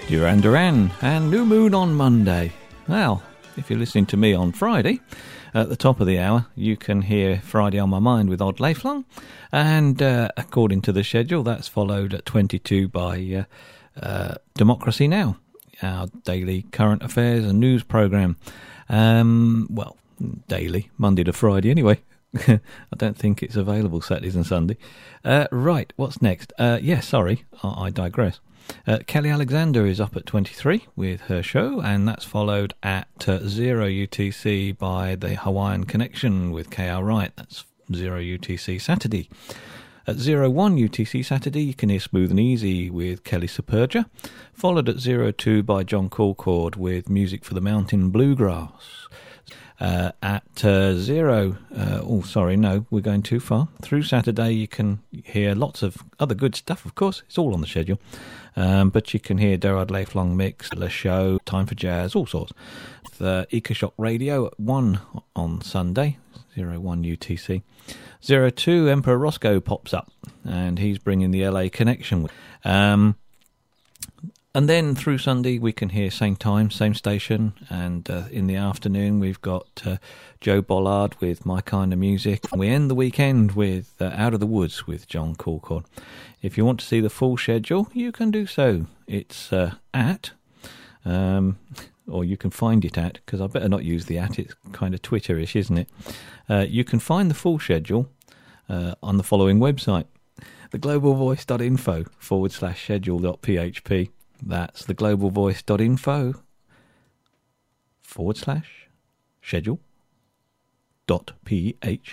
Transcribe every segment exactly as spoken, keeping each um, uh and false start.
Duran Duran and New Moon on Monday. Well, if you're listening to me on Friday, at the top of the hour, you can hear Friday on My Mind with Odd Leiflang. And uh, according to the schedule, that's followed at twenty-two by uh, uh, Democracy Now!, our daily current affairs and news programme. Um, well, daily, Monday to Friday anyway. I don't think it's available Saturdays and Sunday. Uh, right, what's next? Uh, yeah, sorry, I, I digress. Uh, Kelly Alexander is up at twenty-three with her show, and that's followed at uh, zero U T C by the Hawaiian Connection with K R Wright. That's zero U T C Saturday. At zero one U T C Saturday, you can hear Smooth and Easy with Kelly Superga, followed at zero two by John Colcord with Music for the Mountain Bluegrass. Uh, at uh, zero, uh, oh sorry, no, we're going too far. Through Saturday, you can hear lots of other good stuff, of course, it's all on the schedule. Um, but you can hear Derard Leiflang Mix, Le Show, Time for Jazz, all sorts. The EcoShock Radio at one on Sunday, zero one U T C. zero two, Emperor Roscoe pops up, and he's bringing the L A connection. Um, and then through Sunday, we can hear same time, same station, and uh, in the afternoon, we've got uh, Joe Bollard with My Kind of Music. And we end the weekend with uh, Out of the Woods with John Colcord. If you want to see the full schedule, you can do so. It's uh, at, um, or you can find it at, because I better not use the at, it's kind of Twitterish, isn't it? Uh, you can find the full schedule uh, on the following website, theglobalvoice.info forward slash schedule.php. That's theglobalvoice.info forward slash schedule dot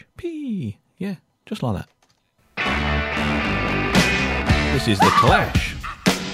php. Yeah, just like that. This is The Clash.